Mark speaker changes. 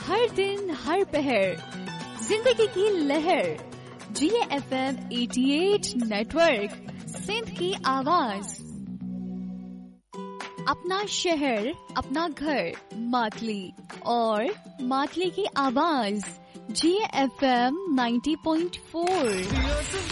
Speaker 1: हर दिन हर पहर जिंदगी की लहर GFM 88 नेटवर्क सिंध की आवाज। अपना शहर अपना घर मातली और मातली की आवाज GFM 90.4।